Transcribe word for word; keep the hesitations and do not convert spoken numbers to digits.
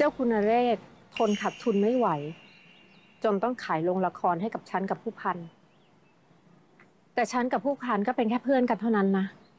คุณนเรศทนขาดทุนไม่ไหวจนต้องขายโรงละครให้กับฉันกับผู้พันแต่ฉันกับผู้พันก็เป็นแค่เพื่อนกันเท่านั้นนะ